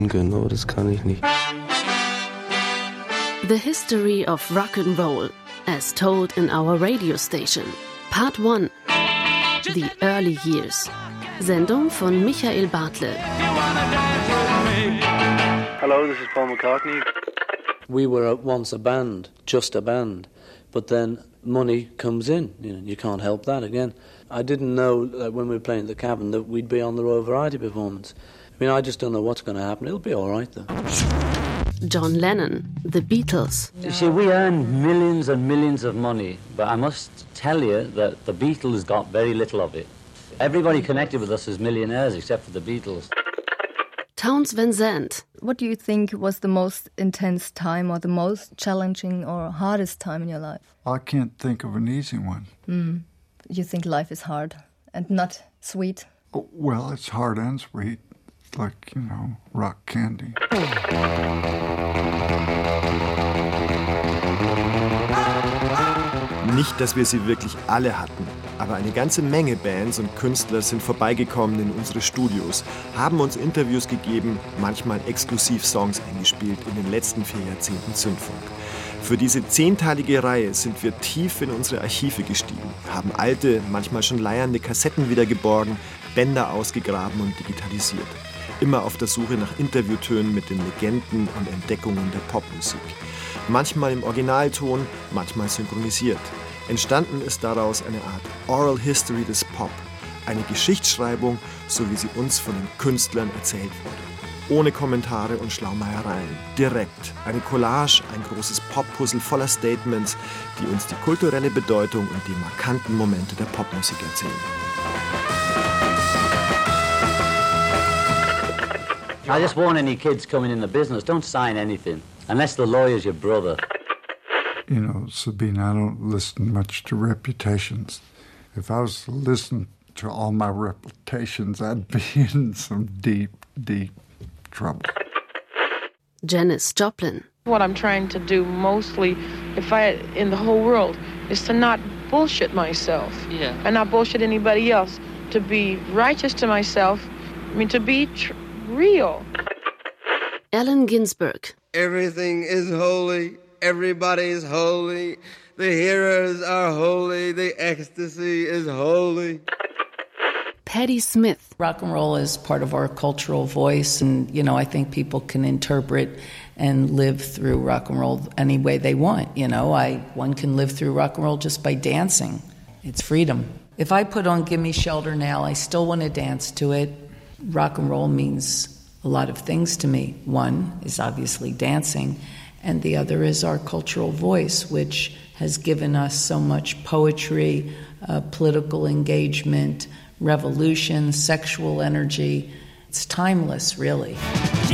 Genau, das kann ich nicht. The History of Rock and Roll, as told in our radio station. Part 1. The Early Years. Sendung von Michael Bartlett. Hello, this is Paul McCartney. We were once a band, just a band, but then money comes in. You can't help that again. I didn't know that when we were playing at the Cavern that we'd be on the Royal Variety performance. I mean, I just don't know what's going to happen. It'll be all right, though. John Lennon, The Beatles. You see, we earn millions and millions of money, but I must tell you that the Beatles got very little of it. Everybody connected with us is millionaires except for the Beatles. Townes Van Zandt. What do you think was the most intense time or the most challenging or hardest time in your life? I can't think of an easy one. You think life is hard and not sweet? Oh, well, it's hard and sweet. It's like, rock candy. Nicht, dass wir sie wirklich alle hatten, aber eine ganze Menge Bands und Künstler sind vorbeigekommen in unsere Studios, haben uns Interviews gegeben, manchmal exklusiv Songs eingespielt in den letzten 4 Jahrzehnten Zündfunk. Für diese 10-teilige Reihe sind wir tief in unsere Archive gestiegen, haben alte, manchmal schon leiernde Kassetten wieder geborgen, Bänder ausgegraben und digitalisiert. Immer auf der Suche nach Interviewtönen mit den Legenden und Entdeckungen der Popmusik. Manchmal im Originalton, manchmal synchronisiert. Entstanden ist daraus eine Art Oral History des Pop, eine Geschichtsschreibung, so wie sie uns von den Künstlern erzählt wurde. Ohne Kommentare und Schlaumeiereien. Direkt. Eine Collage, ein großes Pop-Puzzle voller Statements, die uns die kulturelle Bedeutung und die markanten Momente der Popmusik erzählen. I just warn any kids coming in the business, don't sign anything, unless the lawyer's your brother. Sabine, I don't listen much to reputations. If I was to listen to all my reputations, I'd be in some deep, deep trouble. Janis Joplin. What I'm trying to do mostly, in the whole world, is to not bullshit myself. Yeah. And not bullshit anybody else. To be righteous to myself, to be real. Allen Ginsberg. Everything is holy. Everybody's holy. The hearers are holy. The ecstasy is holy. Patti Smith. Rock and roll is part of our cultural voice, and I think people can interpret and live through rock and roll any way they want. One can live through rock and roll just by dancing. It's freedom. If I put on Gimme Shelter now, I still want to dance to it. Rock and roll means a lot of things to me. One is obviously dancing, and the other is our cultural voice, which has given us so much poetry, political engagement, revolution, sexual energy. It's timeless, really.